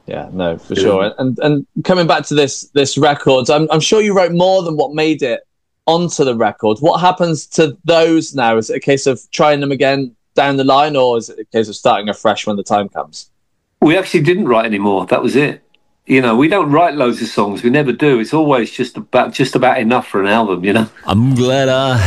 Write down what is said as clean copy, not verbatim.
Yeah, no, for sure. And coming back to this record, I'm sure you wrote more than what made it onto the record. What happens to those now? Is it a case of trying them again down the line, or is it a case of starting afresh when the time comes? We actually didn't write anymore. That was it. We don't write loads of songs. We never do. It's always just about enough for an album. I'm glad I